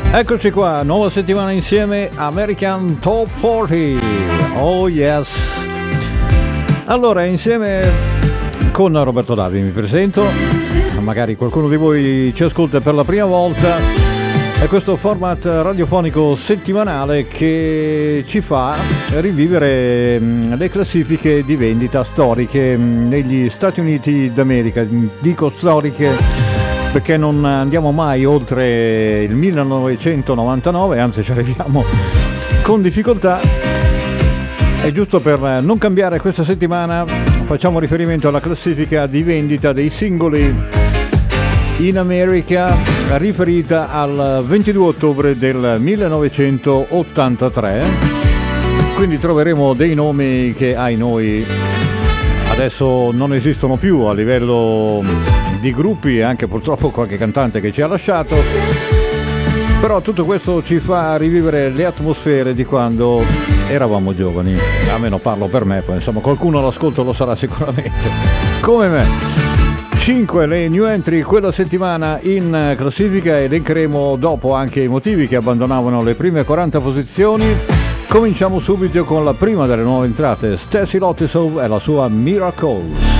Eccoci qua, nuova settimana insieme, American Top 40. Oh yes. Allora, insieme con Roberto Davi mi presento. Magari qualcuno di voi ci ascolta per la prima volta. È questo format radiofonico settimanale che ci fa rivivere le classifiche di vendita storiche negli Stati Uniti d'America. Dico storiche perché non andiamo mai oltre il 1999, anzi ci arriviamo con difficoltà. E giusto per non cambiare questa settimana facciamo riferimento alla classifica di vendita dei singoli in America riferita al 22 ottobre del 1983. Quindi troveremo dei nomi che ai noi adesso non esistono più a livello di gruppi e anche purtroppo qualche cantante che ci ha lasciato, però tutto questo ci fa rivivere le atmosfere di quando eravamo giovani, almeno parlo per me, poi insomma qualcuno all'ascolto lo sarà sicuramente come me. 5 le new entry quella settimana in classifica, elencheremo dopo anche i motivi che abbandonavano le prime 40 posizioni. Cominciamo subito con la prima delle nuove entrate, Stacy Lattisaw e la sua Miracles.